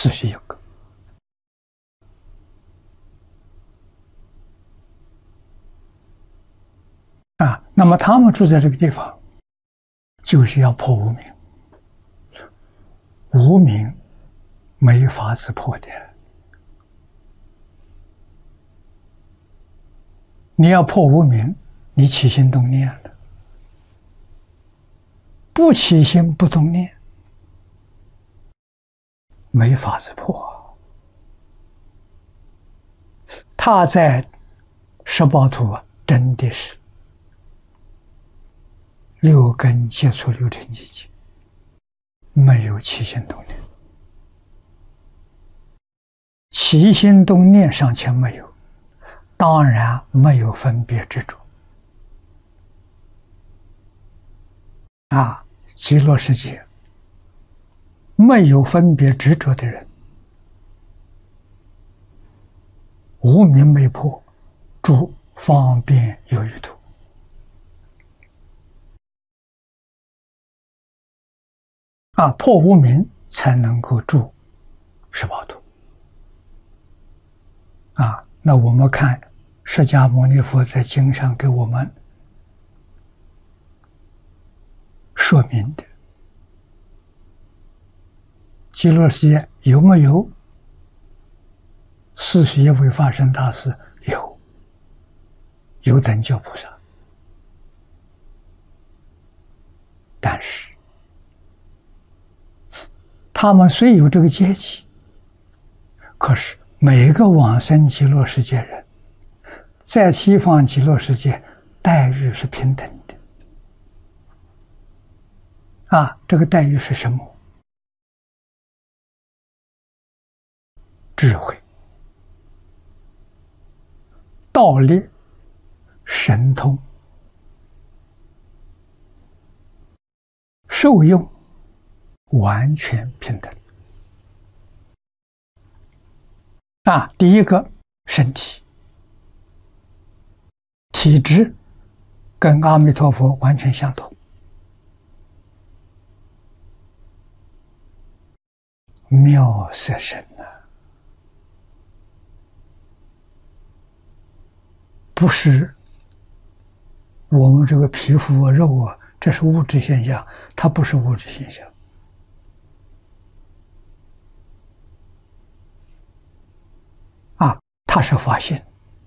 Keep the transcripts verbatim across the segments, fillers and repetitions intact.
四十一个。啊，那么他们住在这个地方，就是要破无明。无明没法子破的。你要破无明，你起心动念了，不起心不动念，没法子破。他在十报图啊，真的是六根接触六尘境界，没有起心动念，起心动念尚且没有，当然没有分别执着。啊，极乐世界没有分别执着的人，无明没破，住方便有余土。啊，破无明才能够住十报图。啊，那我们看释迦牟尼佛在经上给我们说明的，极乐世界有没有四十一位法身大士？有，有等觉菩萨。但是他们虽有这个阶级，可是每个往生极乐世界人，在西方极乐世界待遇是平等的。啊，这个待遇是什么？智慧、道力、神通、受用，完全平等。啊，第一个身体体质跟阿弥陀佛完全相同，妙色身啊，不是我们这个皮肤啊、肉啊，这是物质现象，它不是物质现象。啊，它是法性，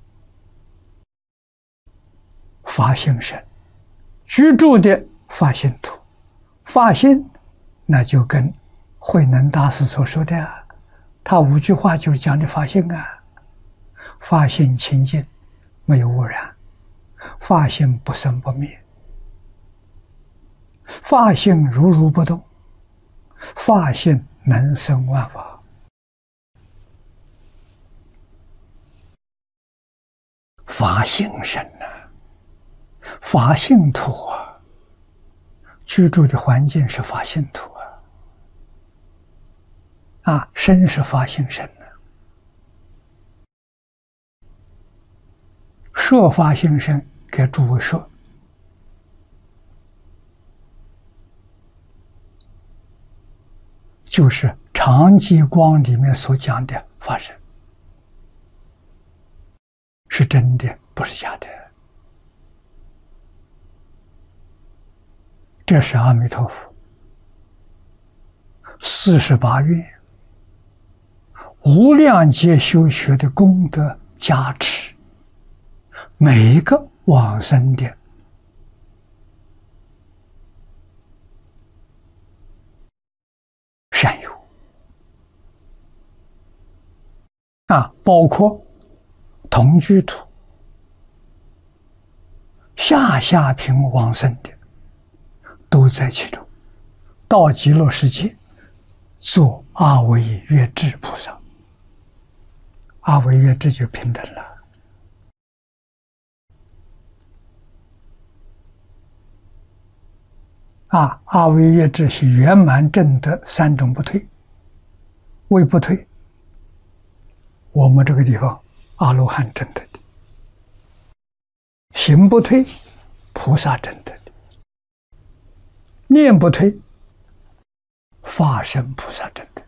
法性身居住的法性土，法性那就跟慧能大师所说的啊，他五句话就是讲的法性啊：法性清净，没有污染；法性不生不灭；法性如如不动；法性能生万法。法性身啊，法性土啊，居住的环境是法性土啊。啊，身是法性身啊，说法性身给诸位说，就是常寂光里面所讲的法身，是真的，不是假的。这是阿弥陀佛四十八愿无量劫修学的功德加持，每一个往生的善友啊，包括同居土、下下品往生的，都在其中。到极乐世界做阿惟越致菩萨，阿惟越致就平等了。啊，阿惟越致是圆满证得三种不退，为不退，我们这个地方阿罗汉证得的；行不退，菩萨证得的；念不退，法身菩萨证得的。